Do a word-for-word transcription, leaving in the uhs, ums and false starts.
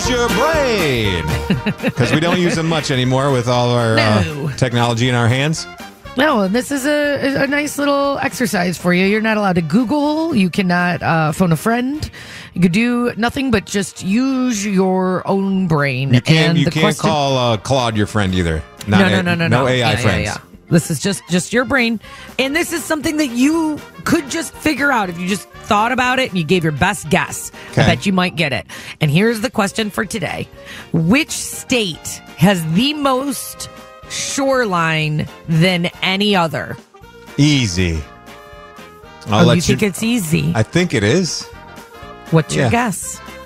What's your brain? Because we don't use them much anymore with all our No. uh, technology in our hands. No, this is a, a nice little exercise for you. You're not allowed to Google. You cannot uh, phone a friend. You could do nothing but just use your own brain. You can't. And You the can't question- call uh, Claude your friend either. Not no, a- no, no, no, no no. A I Yeah, yeah, friends. yeah. This is just just your brain, and this is something that you could just figure out if you just thought about it and you gave your best guess. Okay. I bet you might get it. And here's the question for today: which state has the most shoreline than any other? Easy. I'll Oh, let you think it's easy? I think it is. What's your yeah. guess?